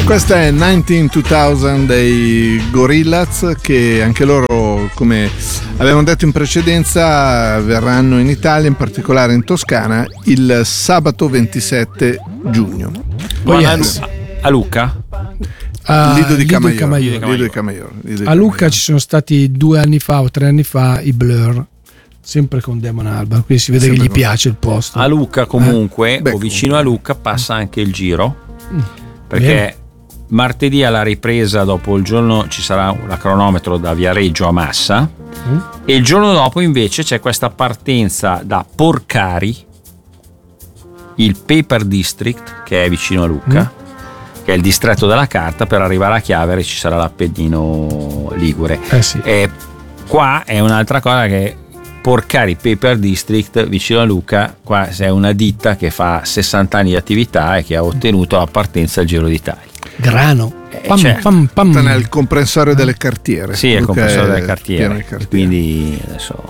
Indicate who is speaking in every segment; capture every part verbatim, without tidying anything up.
Speaker 1: Questa è diciannove duemila dei Gorillaz, che anche loro, come avevamo detto in precedenza, verranno in Italia, in particolare in Toscana, il sabato ventisette giugno.
Speaker 2: Poi a, a Lucca?
Speaker 1: A Lido di
Speaker 3: Lido
Speaker 1: Camaiore.
Speaker 3: Camaiore.
Speaker 1: Lido di Camaiore. Lido di
Speaker 3: A Lucca
Speaker 1: Camaiore.
Speaker 3: ci sono stati due anni fa o tre anni fa i Blur, sempre con Damon Albarn, quindi si vede
Speaker 1: Sempre
Speaker 3: che gli
Speaker 1: con-
Speaker 3: piace il posto.
Speaker 2: A Lucca comunque,
Speaker 1: Eh, beh,
Speaker 2: o vicino a Lucca, passa anche il giro,
Speaker 3: Mm.
Speaker 2: perché
Speaker 3: Bene.
Speaker 2: martedì alla ripresa, dopo il giorno, ci sarà la cronometro da Viareggio a Massa,
Speaker 3: Mm.
Speaker 2: e il giorno dopo invece c'è questa partenza da Porcari, il Paper District, che è vicino a Lucca, che è il distretto della carta, per arrivare a Chiavere ci sarà l'Appennino Ligure.
Speaker 3: Eh sì.
Speaker 2: E qua è un'altra cosa, che Porcari Paper District vicino a Lucca, qua c'è una ditta che fa sessanta anni di attività e che ha ottenuto la partenza al Giro d'Italia.
Speaker 3: Grano.
Speaker 2: Eh,
Speaker 3: Pam,
Speaker 2: certo.
Speaker 3: pam, pam.
Speaker 1: Sta nel comprensorio delle cartiere.
Speaker 2: Sì, è il
Speaker 1: Luca
Speaker 2: compressore delle
Speaker 1: pieno
Speaker 2: cartiere.
Speaker 1: di cartiere.
Speaker 2: Quindi adesso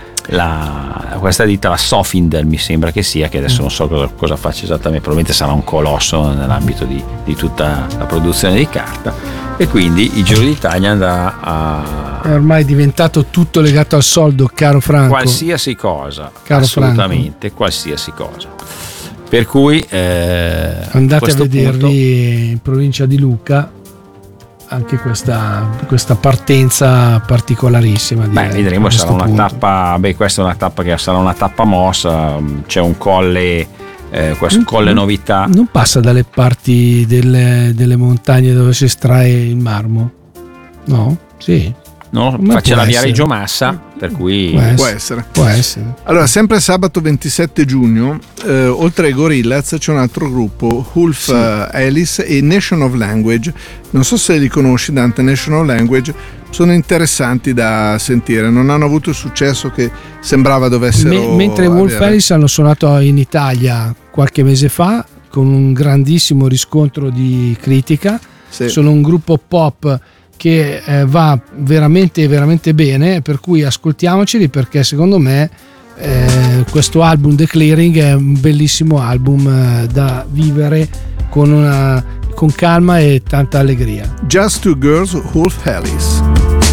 Speaker 2: la, questa ditta, la Sofindel mi sembra che sia, che adesso non so cosa, cosa faccia esattamente, probabilmente sarà un colosso nell'ambito di, di tutta la produzione di carta, e quindi il Giro d'Italia andrà a
Speaker 3: È ormai diventato tutto legato al soldo, caro Franco.
Speaker 2: qualsiasi cosa,
Speaker 3: Caro
Speaker 2: assolutamente qualsiasi cosa, per cui eh,
Speaker 3: Andate a
Speaker 2: questo
Speaker 3: vedervi
Speaker 2: punto,
Speaker 3: in provincia di Lucca anche questa, questa partenza particolarissima.
Speaker 2: beh,
Speaker 3: direi,
Speaker 2: vedremo,
Speaker 3: a
Speaker 2: sarà
Speaker 3: questo
Speaker 2: una
Speaker 3: punto.
Speaker 2: tappa, beh, questa è una tappa che sarà una tappa mossa, c'è un colle, eh, questo colle novità.
Speaker 3: Non passa dalle parti delle, delle montagne dove si estrae il marmo? No? Sì,
Speaker 2: No,
Speaker 3: Ma
Speaker 2: faccia
Speaker 3: può
Speaker 2: la via
Speaker 3: essere.
Speaker 2: Reggio Massa, per cui
Speaker 3: Può
Speaker 1: Può
Speaker 3: essere.
Speaker 1: essere.
Speaker 3: può essere.
Speaker 1: Allora, sempre sabato ventisette giugno, eh, oltre ai Gorillaz c'è un altro gruppo, Wolf
Speaker 2: Sì.
Speaker 1: eh, Alice e Nation of Language. Non so se li conosci, Dante. Nation of Language sono interessanti da sentire, non hanno avuto il successo che sembrava dovessero
Speaker 3: Me- mentre Wolf
Speaker 1: avere.
Speaker 3: Alice hanno suonato in Italia qualche mese fa con un grandissimo riscontro di critica.
Speaker 1: Sì.
Speaker 3: Sono un gruppo pop che eh, va veramente veramente bene, per cui ascoltiamoceli, perché secondo me eh, questo album The Clearing è un bellissimo album eh, da vivere con, una, con calma e tanta allegria.
Speaker 1: Just Two Girls, Wolf Alice.